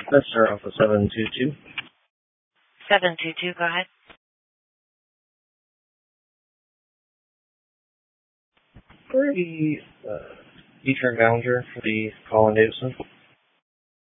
That's sir, Alpha 722. 722, go ahead. For the Dietrich Ballinger for the Colin Davidson.